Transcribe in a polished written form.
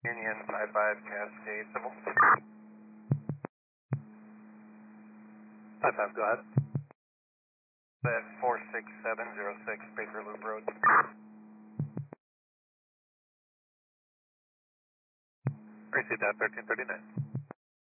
Union 55 Cascade Civil. 55, go ahead. At 46706 Baker Loop Road. Receive that 1339.